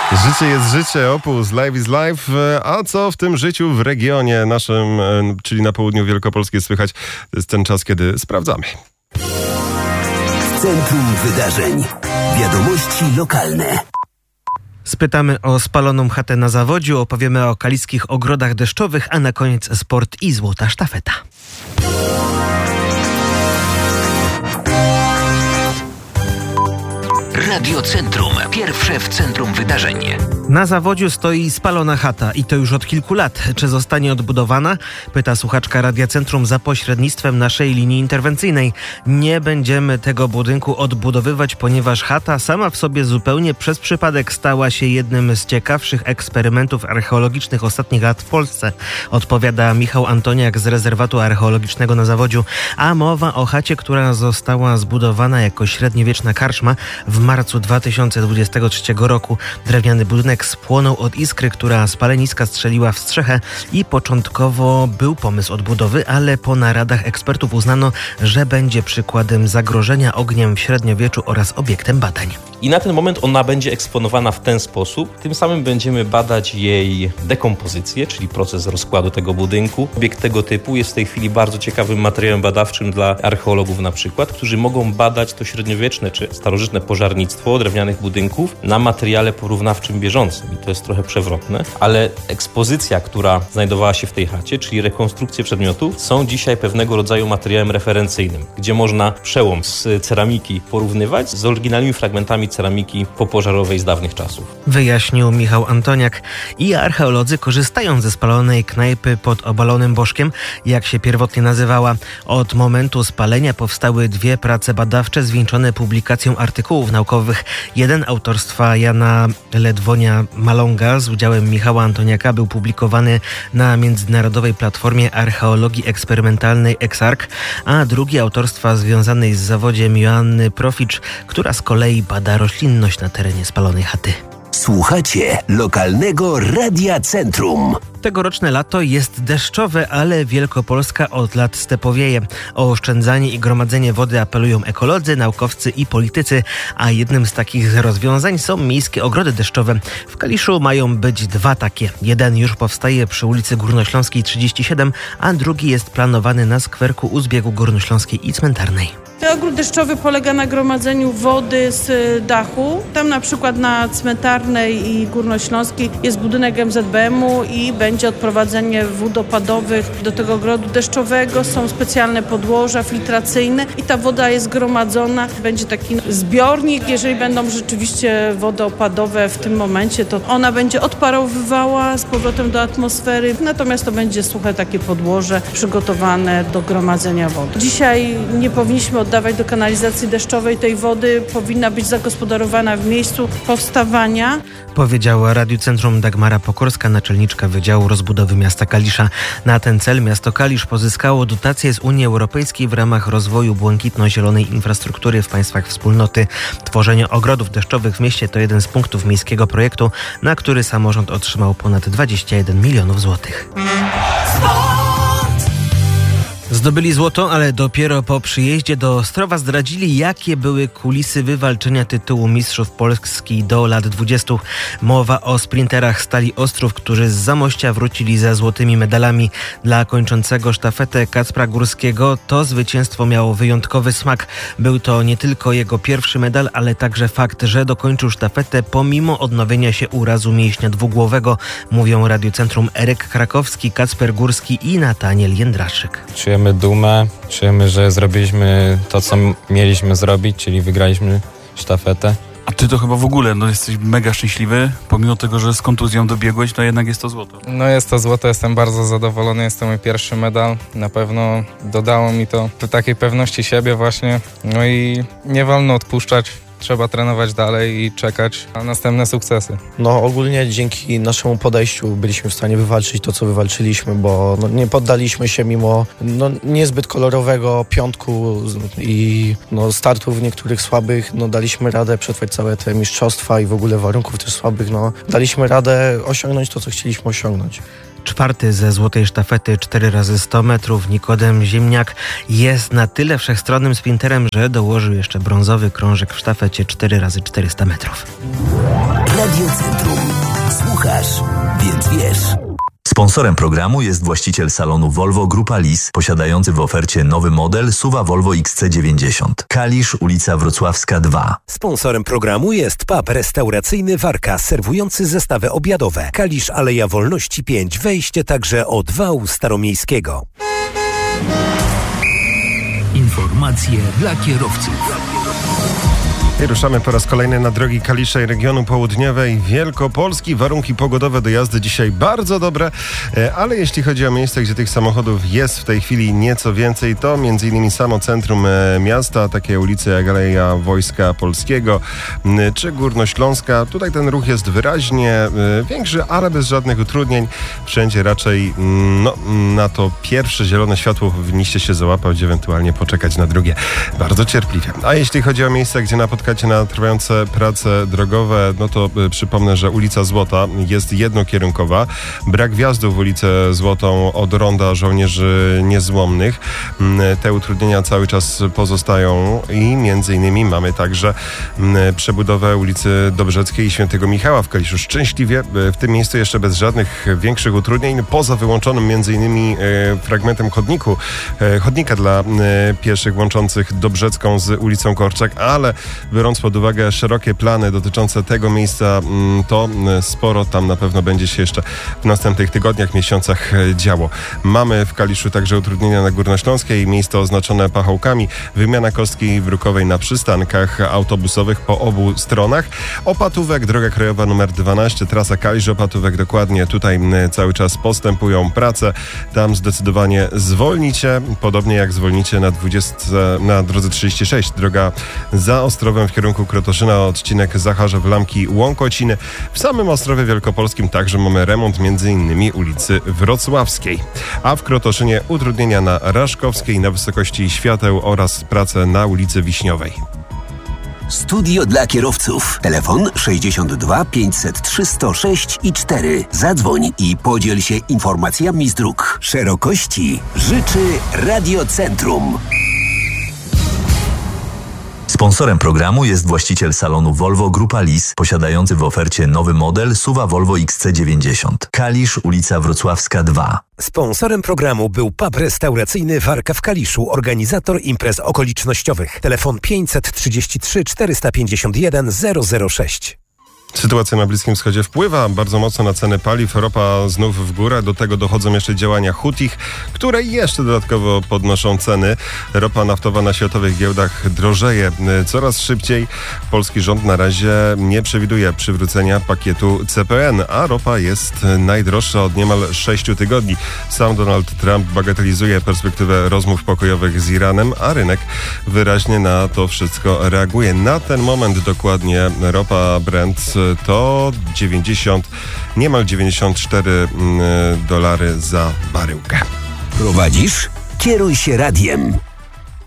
Życie jest życie, Opus, Life is life. A co w tym życiu w regionie naszym, czyli na południu Wielkopolski słychać? To jest ten czas, kiedy sprawdzamy. Centrum wydarzeń. Wiadomości lokalne. Spytamy o spaloną chatę na Zawodziu, opowiemy o kaliskich ogrodach deszczowych, a na koniec sport i złota sztafeta. Radio Centrum. Pierwsze w centrum wydarzeń. Na Zawodziu stoi spalona chata i to już od kilku lat. Czy zostanie odbudowana? Pyta słuchaczka Radia Centrum za pośrednictwem naszej linii interwencyjnej. Nie będziemy tego budynku odbudowywać, ponieważ chata sama w sobie zupełnie przez przypadek stała się jednym z ciekawszych eksperymentów archeologicznych ostatnich lat w Polsce. Odpowiada Michał Antoniak z Rezerwatu Archeologicznego na Zawodziu. A mowa o chacie, która została zbudowana jako średniowieczna karczma w marcu 2023 roku. Drewniany budynek spłonął od iskry, która z paleniska strzeliła w strzechę i początkowo był pomysł odbudowy, ale po naradach ekspertów uznano, że będzie przykładem zagrożenia ogniem w średniowieczu oraz obiektem badań. I na ten moment ona będzie eksponowana w ten sposób. Tym samym będziemy badać jej dekompozycję, czyli proces rozkładu tego budynku. Obiekt tego typu jest w tej chwili bardzo ciekawym materiałem badawczym dla archeologów na przykład, którzy mogą badać to średniowieczne czy starożytne pożarnictwo drewnianych budynków na materiale porównawczym bieżącym. I to jest trochę przewrotne, ale ekspozycja, która znajdowała się w tej chacie, czyli rekonstrukcje przedmiotów, są dzisiaj pewnego rodzaju materiałem referencyjnym, gdzie można przełom z ceramiki porównywać z oryginalnymi fragmentami ceramiki popożarowej z dawnych czasów. Wyjaśnił Michał Antoniak. I archeolodzy korzystają ze spalonej knajpy pod Obalonym Bożkiem, jak się pierwotnie nazywała. Od momentu spalenia powstały 2 prace badawcze zwieńczone publikacją artykułów naukowych. Jeden autorstwa Jana Ledwonia-Maląga z udziałem Michała Antoniaka był publikowany na międzynarodowej platformie archeologii eksperymentalnej EXARC, a drugi autorstwa związanej z Zawodziem Joanny Proficz, która z kolei bada roślinność na terenie spalonej chaty. Słuchacie lokalnego Radia Centrum. Tegoroczne lato jest deszczowe, ale Wielkopolska od lat stepowieje. O oszczędzanie i gromadzenie wody apelują ekolodzy, naukowcy i politycy, a jednym z takich rozwiązań są miejskie ogrody deszczowe. W Kaliszu mają być 2 takie. Jeden już powstaje przy ulicy Górnośląskiej 37, a drugi jest planowany na skwerku u zbiegu Górnośląskiej i Cmentarnej. Ogród deszczowy polega na gromadzeniu wody z dachu. Tam na przykład na Cmentarnej i Górnośląskiej jest budynek MZBM-u i będzie odprowadzenie wód opadowych do tego ogrodu deszczowego. Są specjalne podłoża filtracyjne i ta woda jest gromadzona. Będzie taki zbiornik. Jeżeli będą rzeczywiście wody opadowe w tym momencie, to ona będzie odparowywała z powrotem do atmosfery. Natomiast to będzie suche takie podłoże przygotowane do gromadzenia wody. Dzisiaj nie powinniśmy oddawać do kanalizacji deszczowej tej wody, powinna być zagospodarowana w miejscu powstawania. Powiedziała Radiu Centrum Dagmara Pokorska, naczelniczka Wydziału Rozbudowy Miasta Kalisza. Na ten cel miasto Kalisz pozyskało dotacje z Unii Europejskiej w ramach rozwoju błękitno-zielonej infrastruktury w państwach wspólnoty. Tworzenie ogrodów deszczowych w mieście to jeden z punktów miejskiego projektu, na który samorząd otrzymał ponad 21 milionów złotych. Zdobyli złoto, ale dopiero po przyjeździe do Ostrowa zdradzili, jakie były kulisy wywalczenia tytułu Mistrzów Polski do lat 20. Mowa o sprinterach Stali Ostrów, którzy z Zamościa wrócili ze złotymi medalami. Dla kończącego sztafetę Kacpra Górskiego to zwycięstwo miało wyjątkowy smak. Był to nie tylko jego pierwszy medal, ale także fakt, że dokończył sztafetę pomimo odnowienia się urazu mięśnia dwugłowego. Mówią Radiu Centrum Eryk Krakowski, Kacper Górski i Nataniel Jędraszyk. Czujemy dumę, czujemy, że zrobiliśmy to, co mieliśmy zrobić, czyli wygraliśmy sztafetę. A ty to chyba w ogóle jesteś mega szczęśliwy, pomimo tego, że z kontuzją dobiegłeś, to jednak jest to złoto. No jest to złoto, jestem bardzo zadowolony, jest to mój pierwszy medal. Na pewno dodało mi to do takiej pewności siebie właśnie. No i nie wolno odpuszczać. Trzeba trenować dalej i czekać na następne sukcesy. No ogólnie dzięki naszemu podejściu byliśmy w stanie wywalczyć to, co wywalczyliśmy, bo nie poddaliśmy się mimo niezbyt kolorowego piątku i startów niektórych słabych. Daliśmy radę przetrwać całe te mistrzostwa i w ogóle warunków też słabych. Daliśmy radę osiągnąć to, co chcieliśmy osiągnąć. 4. ze złotej sztafety 4x100 metrów Nikodem Ziemniak jest na tyle wszechstronnym sprinterem, że dołożył jeszcze brązowy krążek w sztafecie 4x400 metrów. Radiocentrum. Słuchasz, więc wiesz. Sponsorem programu jest właściciel salonu Volvo Grupa Lis, posiadający w ofercie nowy model SUV Volvo XC90. Kalisz, ulica Wrocławska 2. Sponsorem programu jest pub restauracyjny Warka, serwujący zestawy obiadowe. Kalisz, Aleja Wolności 5, wejście także od wału staromiejskiego. Informacje dla kierowców. I ruszamy po raz kolejny na drogi Kalisza i regionu południowej Wielkopolski. Warunki pogodowe do jazdy dzisiaj bardzo dobre, ale jeśli chodzi o miejsca, gdzie tych samochodów jest w tej chwili nieco więcej, to m.in. samo centrum miasta, takie ulice jak Aleja Wojska Polskiego czy Górnośląska. Tutaj ten ruch jest wyraźnie większy, ale bez żadnych utrudnień. Wszędzie raczej na to pierwsze zielone światło powinniście się załapać, ewentualnie poczekać na drugie bardzo cierpliwie. A jeśli chodzi o miejsca, gdzie napotkacie na trwające prace drogowe, no to przypomnę, że ulica Złota jest jednokierunkowa. Brak wjazdu w ulicę Złotą od ronda Żołnierzy Niezłomnych. Te utrudnienia cały czas pozostają i między innymi mamy także przebudowę ulicy Dobrzeckiej i Świętego Michała w Kaliszu. Szczęśliwie w tym miejscu jeszcze bez żadnych większych utrudnień, poza wyłączonym między innymi fragmentem chodnika dla pieszych łączących Dobrzecką z ulicą Korczak, ale biorąc pod uwagę szerokie plany dotyczące tego miejsca, to sporo tam na pewno będzie się jeszcze w następnych tygodniach, miesiącach działo. Mamy w Kaliszu także utrudnienia na Górnośląskiej, miejsce oznaczone pachołkami, wymiana kostki brukowej na przystankach autobusowych po obu stronach. Opatówek, droga krajowa nr 12, trasa Kalisz-Opatówek, dokładnie tutaj cały czas postępują prace. Tam zdecydowanie zwolnicie, podobnie jak zwolnicie na drodze 36, droga za Ostrowem w kierunku Krotoszyna, odcinek Zacharzew-Lamki-Łąkociny. W samym Ostrowie Wielkopolskim także mamy remont m.in. ulicy Wrocławskiej. A w Krotoszynie utrudnienia na Raszkowskiej na wysokości świateł oraz prace na ulicy Wiśniowej. Studio dla kierowców. Telefon 62 503 106 i 4. Zadzwoń i podziel się informacjami z dróg. Szerokości życzy Radiocentrum. Sponsorem programu jest właściciel salonu Volvo Grupa Lis, posiadający w ofercie nowy model SUV Volvo XC90. Kalisz, ulica Wrocławska 2. Sponsorem programu był pub restauracyjny Warka w Kaliszu, organizator imprez okolicznościowych. Telefon 533 451 006. Sytuacja na Bliskim Wschodzie wpływa bardzo mocno na ceny paliw. Ropa znów w górę. Do tego dochodzą jeszcze działania Hutich, które jeszcze dodatkowo podnoszą ceny. Ropa naftowa na światowych giełdach drożeje coraz szybciej. Polski rząd na razie nie przewiduje przywrócenia pakietu CPN, a ropa jest najdroższa od niemal 6 tygodni. Sam Donald Trump bagatelizuje perspektywę rozmów pokojowych z Iranem, a rynek wyraźnie na to wszystko reaguje. Na ten moment dokładnie ropa Brent to niemal $94 za baryłkę. Prowadzisz? Kieruj się radiem.